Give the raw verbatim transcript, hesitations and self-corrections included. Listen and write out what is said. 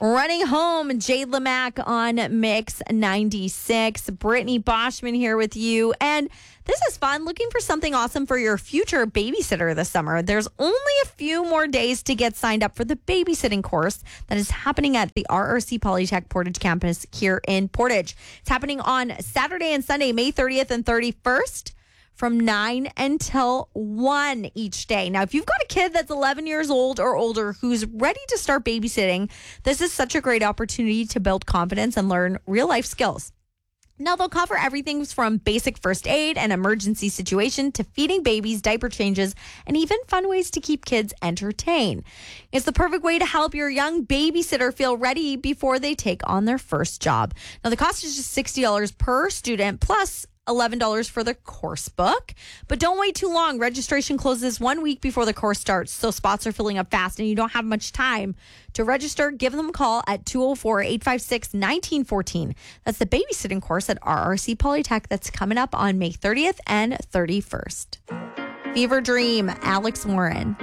Running home, Jade Lamack on Mix ninety-six. Brittany Boschman here with you. And this is fun. Looking for something awesome for your future babysitter this summer. There's only a few more days to get signed up for the babysitting course that is happening at the R R C Polytech Portage campus here in Portage. It's happening on Saturday and Sunday, May thirtieth and thirty-first. From nine until one each day. Now, if you've got a kid that's eleven years old or older who's ready to start babysitting, this is such a great opportunity to build confidence and learn real life skills. Now, they'll cover everything from basic first aid and emergency situation to feeding babies, diaper changes, and even fun ways to keep kids entertained. It's the perfect way to help your young babysitter feel ready before they take on their first job. Now, the cost is just sixty dollars per student plus eleven dollars for the course book. But don't wait too long. Registration closes one week before the course starts, so spots are filling up fast and you don't have much time. To register, give them a call at two oh four, eight five six, one nine one four. That's the babysitting course at R R C Polytech that's coming up on May thirtieth and thirty-first. Fever Dream, Alex Warren.